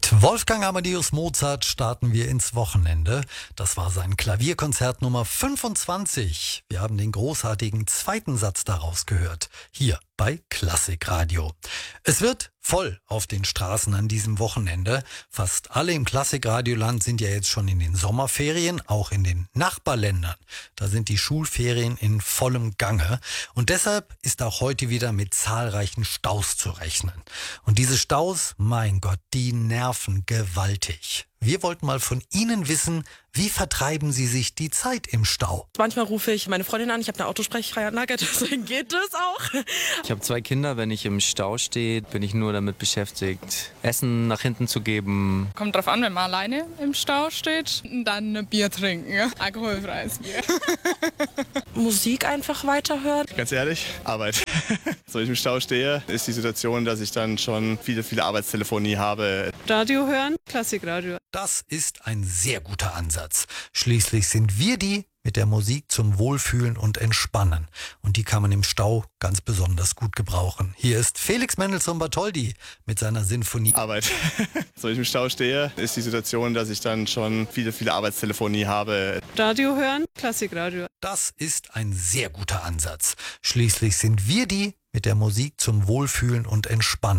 Mit Wolfgang Amadeus Mozart starten wir ins Wochenende. Das war sein Klavierkonzert Nummer 25. Wir haben den großartigen zweiten Satz daraus gehört. Hier bei Klassikradio. Es wird voll auf den Straßen an diesem Wochenende. Fast alle im Klassikradioland sind ja jetzt schon in den Sommerferien, auch in den Nachbarländern. Da sind die Schulferien in vollem Gange. Und deshalb ist auch heute wieder mit zahlreichen Staus zu rechnen. Und diese Staus, mein Gott, die nerven gewaltig. Wir wollten mal von Ihnen wissen, wie vertreiben Sie sich die Zeit im Stau? Manchmal rufe ich meine Freundin an, ich habe eine Autosprecheinlage, deswegen geht das auch. Ich habe 2 Kinder, wenn ich im Stau stehe, bin ich nur damit beschäftigt, Essen nach hinten zu geben. Kommt drauf an, wenn man alleine im Stau steht, dann ein Bier trinken, alkoholfreies Bier. Musik einfach weiterhören. Ganz ehrlich, Arbeit. So, wenn ich im Stau stehe, ist die Situation, dass ich dann schon viele Arbeitstelefonie habe. Radio hören, Klassikradio. Das ist ein sehr guter Ansatz. Schließlich sind wir die mit der Musik zum Wohlfühlen und Entspannen. Und die kann man im Stau ganz besonders gut gebrauchen. Hier ist Felix Mendelssohn-Bartholdy mit seiner Sinfonie. Arbeit. So, wenn ich im Stau stehe, ist die Situation, dass ich dann schon viele Arbeitstelefonie habe. Radio hören, Klassikradio. Das ist ein sehr guter Ansatz. Schließlich sind wir die mit der Musik zum Wohlfühlen und Entspannen.